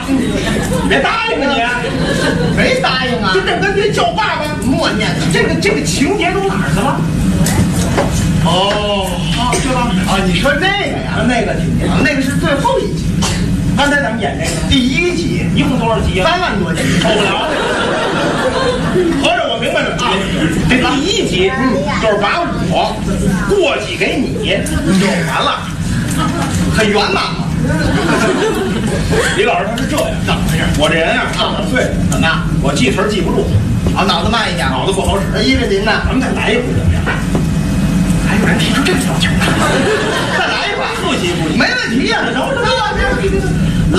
别答应啊你！ 没答应啊？ 就这跟你叫爸爸默念的。 这个情节都哪儿去了？哦，知道啊，你说那个呀？ 那个情节， 那个是最后一集。 刚才咱们演这个第1集， 一共多少集啊 3万多集， 受不了。合着我明白了啊，这第1集，就是把我过继给你， 就完了，很圆满嘛。 李老师他是这样， 怎么回事？ 我这人啊，上了岁数， 怎么样？ 我记词儿记不住， 啊，脑子慢一点， 脑子不好使。 依着您呢， 咱们再来一回怎么样？还有人提出这个要求呢？ 再来一回， 复习复习， 没问题呀。 什么？